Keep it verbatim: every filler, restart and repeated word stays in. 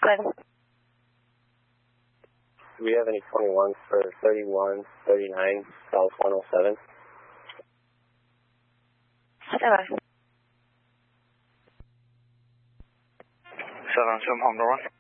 seven. Do we have any twenty-ones for thirty-one thirty-nine South one oh seven? Stand by. seven, seven, Honda one.